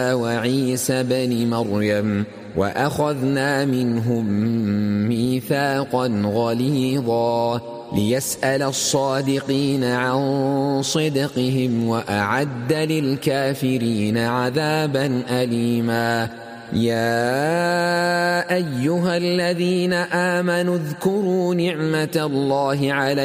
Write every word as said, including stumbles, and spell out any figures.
وعيسى بن مريم وأخذنا منهم ميثاقا غليظا ليسأل الصادقين عن صدقهم وأعد للكافرين عذابا أليما. يا أيها الذين آمنوا اذكروا نعمة الله عليكم